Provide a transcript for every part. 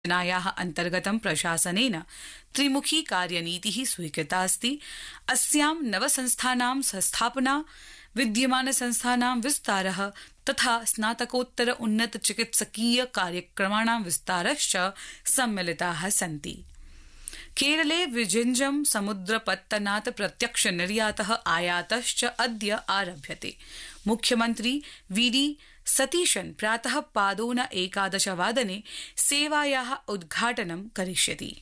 योजनायाः अन्तर्गतं प्रशासनेन त्रिमुखी कार्यनीतिः स्वीकृता अस्ति। अस्यां नवसंस्थानां संस्थापना, विद्यमानसंस्थानां विस्तारः तथा स्नातकोत्तर उन्नत चिकित्सकीय कार्यक्रमाणां विस्तारश्च सम्मिलिताः सन्ति। केरले विजिञ्जम समुद्रपत्तनात् प्रत्यक्ष निर्यातः आयातश्च अद्य आरभ्यते। मुख्यमन्त्री वीडी सतीशन् प्रातः पादोन 11 वादने सेवायाः उद्घाटनं करिष्यति।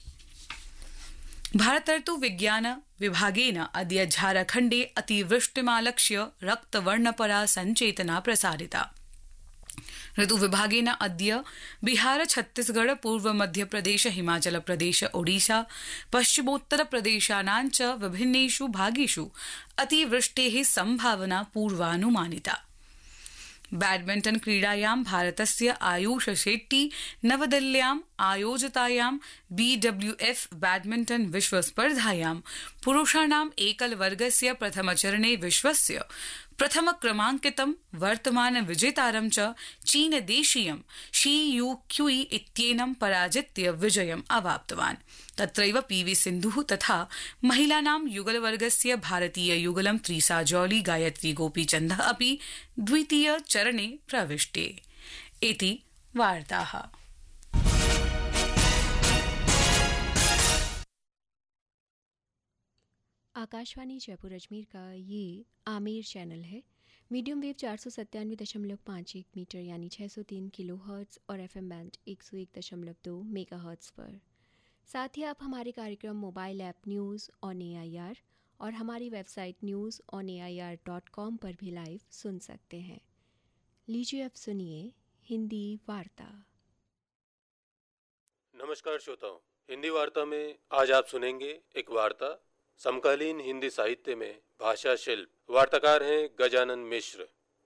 भारत ऋतुविज्ञान विभागेन अद्य झारखण्डे अतिवृष्टिमालक्ष्य रक्तवर्णपरा सञ्चेतना प्रसारिता। ऋतुविभागेन अद्य बिहार, छत्तीसगढ़, पूर्व मध्यप्रदेश, हिमाचल प्रदेश, ओडिशा, पश्चिमोत्तर प्रदेशानां च विभिन्नेषु भागेषु अतिवृष्टेः संभावना पूर्वानुमानिता। बैडमिंटन क्रीडायां भारतस्य आयुष शेट्टी नवदिल्ल्याम् आयोजितायां BWF बैडमिंटन विश्वस्पर्धायां पुरुषाणाम् एकलवर्गस्य प्रथमचरणे विश्वस्य प्रथमक्रमाङ्कितं वर्तमान विजेतारं च चीनदेशीयं शी यू क्यूई इत्येनं पराजित्य विजयम् अवाप्तवान्। तत्रैव PV सिन्धुः तथा महिलानां युगलवर्गस्य भारतीय युगलं त्रिसा जौली गायत्री गोपीचन्दः अपि द्वितीय चरणे प्रविष्टे। इति वार्ताः। आकाशवाणी जयपुर अजमेर का ये आमेर चैनल है। मीडियम वेव 497.51 मीटर यानी 603 किलो हर्ट्ज़ और FM बैंड 101.2 मेगा हर्ट्ज़ पर। साथ ही आप हमारे कार्यक्रम mobile app news on AIR और हमारी वेबसाइट newsonair.com पर भी लाइव सुन सकते हैं। लीजिए अब सुनिए हिंदी वार्ता। नमस्कार श्रोताओं, हिंदी वार्ता में आज आप सुनेंगे एक वार्ता समकालीन हिंदी साहित्य में भाषा शिल्प। वार्ताकार हैं गजानन मिश्र।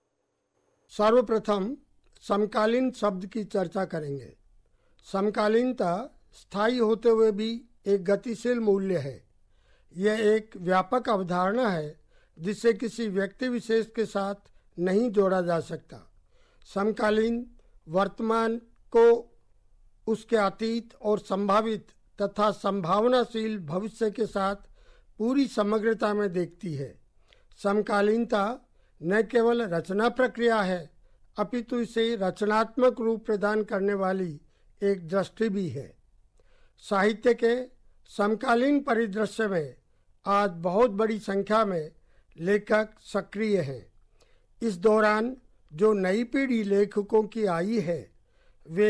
सर्वप्रथम समकालीन शब्द की चर्चा करेंगे। समकालीनता स्थायी होते हुए भी एक गतिशील मूल्य है। यह एक व्यापक अवधारणा है जिसे किसी व्यक्ति विशेष के साथ नहीं जोड़ा जा सकता। समकालीन वर्तमान को उसके अतीत और संभावित तथा संभावनाशील भविष्य के साथ पूरी समग्रता में देखती है। समकालीनता न केवल रचना प्रक्रिया है अपितु इसे रचनात्मक रूप प्रदान करने वाली एक दृष्टि भी है। साहित्य के समकालीन परिदृश्य में आज बहुत बड़ी संख्या में लेखक सक्रिय हैं। इस दौरान जो नई पीढ़ी लेखकों की आई है वे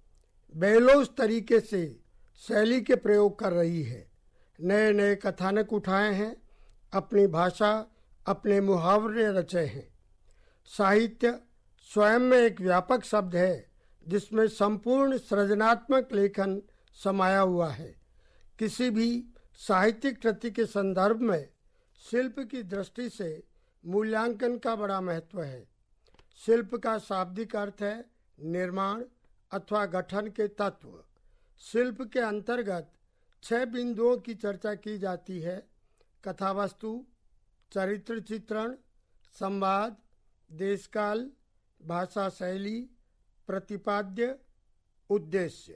बेलोज तरीके से शैली के प्रयोग कर रही है। नए नए कथानक उठाए हैं, अपनी भाषा, अपने मुहावरे रचे हैं। साहित्य स्वयं में एक व्यापक शब्द है जिसमें संपूर्ण सृजनात्मक लेखन समाया हुआ है। किसी भी साहित्यिक कृति के संदर्भ में शिल्प की दृष्टि से मूल्यांकन का बड़ा महत्व है। शिल्प का शाब्दिक अर्थ है निर्माण अथवा गठन के तत्व। शिल्प के अंतर्गत 6 बिंदुओं की चर्चा की जाती है: कथावस्तु, चरित्र चित्रण, संवाद, देशकाल, भाषा शैली, प्रतिपाद्य, उद्देश्य।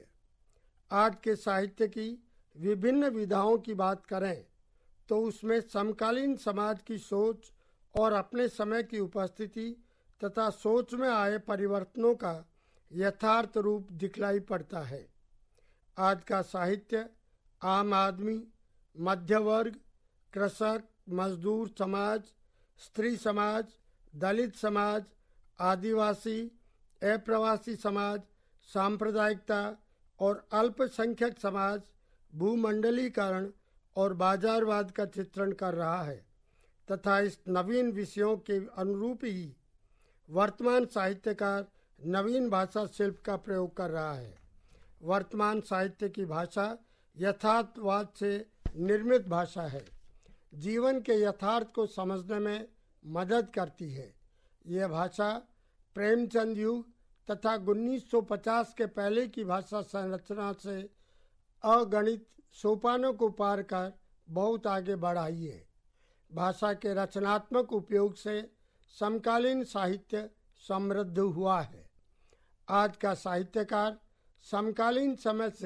आज के साहित्य की विभिन्न विधाओं की बात करें तो उसमें समकालीन समाज की सोच और अपने समय की उपस्थिति तथा सोच में आए परिवर्तनों का यथार्थ रूप दिखलाई पड़ता है। आज का साहित्य आम आदमी, मध्य वर्ग, कृषक, मजदूर समाज, स्त्री समाज, दलित समाज, आदिवासी, अप्रवासी समाज, सांप्रदायिकता और अल्पसंख्यक समाज, भूमंडलीकरण और बाजारवाद का चित्रण कर रहा है तथा इस नवीन विषयों के अनुरूप ही वर्तमान साहित्यकार नवीन भाषा शिल्प का प्रयोग कर रहा है। वर्तमान साहित्य की भाषा यथार्थवाद से निर्मित भाषा है। जीवन के यथार्थ को समझने में मदद करती है। यह भाषा प्रेमचंद युग तथा 1950 के पहले की भाषा संरचना से अगणित सोपानों को पार कर बहुत आगे बढ़ आई है। भाषा के रचनात्मक उपयोग से समकालीन साहित्य समृद्ध हुआ है। आज का साहित्यकार समकालीन समय से